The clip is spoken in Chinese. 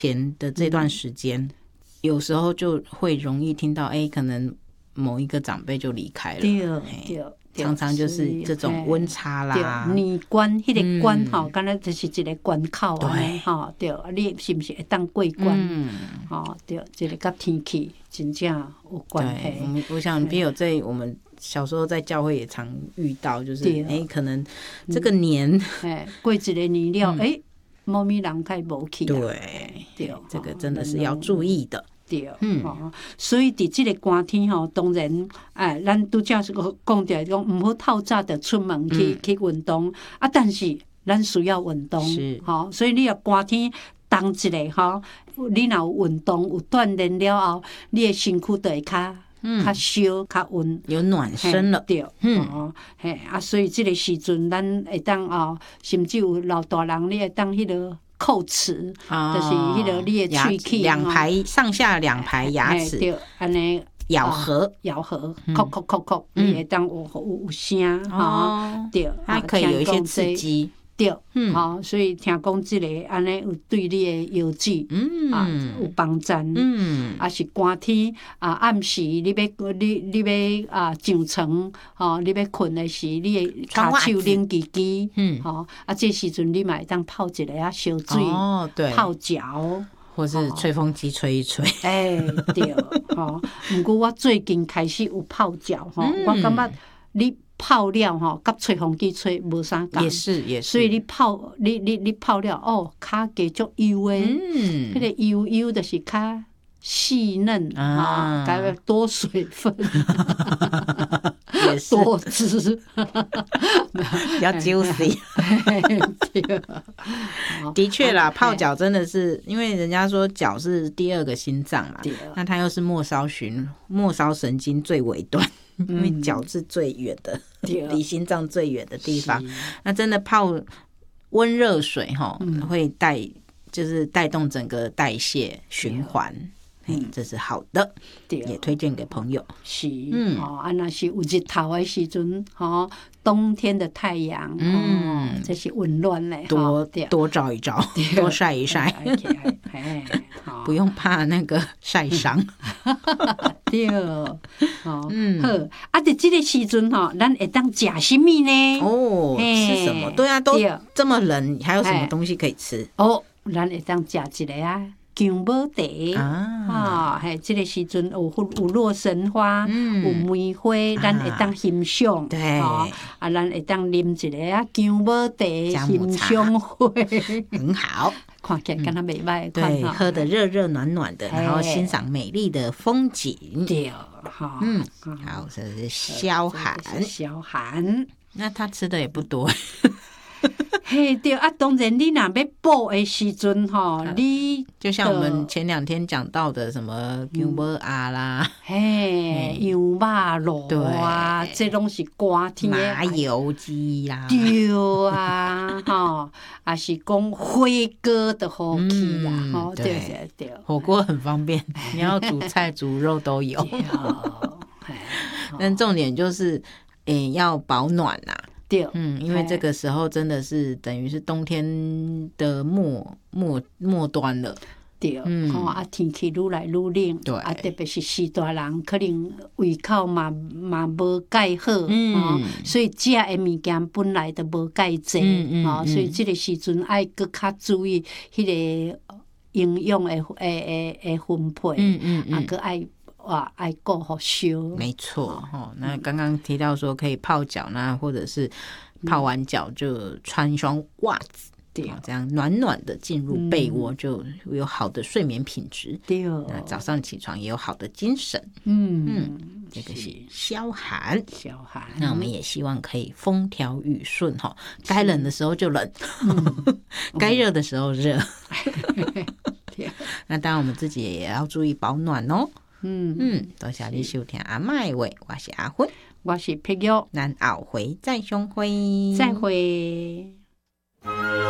前的这段时间，有时候就会容易听到可能某一个长辈就离开了， 对， 常常就是这种温差啦， 年关迄个关吼，敢若就是一个关口安尼吼，对，你是不是会当过关？吼，对，这个甲天气真正有关系。 我想比如在我们小时候在教会也常遇到，就是可能这个年过一个年了，猫咪人开无去， 对，这个真的是要注意的。 对，所以伫即个寒天吼，当然，咱拄则是讲着讲，毋好透早就出门去运动啊。但是咱需要运动，所以你若寒天冻一下吼，你若有运动有锻炼了后，你的身躯就会较烧较温， 有暖身了。 对，所以即个时阵，咱会当甚至有老大人，你会当迄个。叩齿，就是迄个你的喙齿上下两排牙齿， 对，安尼咬合， 叩叩叩叩，你会当有声，对， 它可以有一些刺激， 对，所以听讲即个安尼有对你的腰椎，有帮助，啊是寒天暗时你要上床，你要困的时，你的骹手冷叽叽，这时阵你嘛会当泡一个烧水，泡脚。 或是吹风机吹一吹， 对，不过我最近开始有泡脚，我感觉你泡了甲吹风机吹无啥共， 也是， 所以你泡了骹加足油的，迄个油就是较细嫩该多水分，多汁， 比较 juicy。的确啦，泡脚真的是，因为人家说脚是第二个心脏嘛，那它又是末梢神经最尾端，因为脚是最远的，离心脏最远的地方。那真的泡温热水会带动整个代谢循环。这是好的，也推荐给朋友。 是，那是有日头的时阵，冬天的太阳，这是温暖嘞， 多照一照，多晒一晒，不用怕那个晒伤。 对，好，在这个时阵咱会当吃什么呢？ 吃什么？对啊，都这么冷，还有什么东西可以吃？ 咱会当吃一个姜母茶这个时阵有洛神花，有梅花，咱会当欣赏。 对， 咱会当啉一个姜母茶，欣赏花， 很好， 看起来敢若袂歹。 对，喝得热热暖暖的，然后欣赏美丽的风景。 对， 好，这是萧寒。那他吃的也不多。 对当然你若要补的时阵你就像我们前2天讲到的什么姜母鸭啦， 羊肉炉啊，这拢是寒天的麻油鸡啦， 对啊，也是讲火锅的好去啦，对， 火锅很方便，你要煮菜煮肉都有，但重点就是要保暖啦。 对， 因为这个时候真的是等于是冬天的末端了。 对，天气愈来愈冷， 对， 特别是时大人可能胃口嘛无介好，所以食的物件本来就无介济，所以这个时阵爱搁较注意迄个营养的分配，搁爱顾好烧。 没错，那刚刚提到说可以泡脚呢，或者是泡完脚就穿一双袜子，这样暖暖的进入被窝，就有好的睡眠品质。 对， 那早上起床也有好的精神。这个是萧寒。那我们也希望可以风调雨顺，该冷的时候就冷，该热的时候热。那当然我们自己也要注意保暖哦。多谢你收听阿嬷的话，我是阿芬， 我是碧玉， 咱后回再相会， 再会。